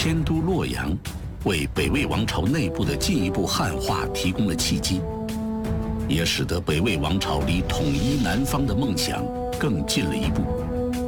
迁都洛阳，为北魏王朝内部的进一步汉化提供了契机，也使得北魏王朝离统一南方的梦想更近了一步。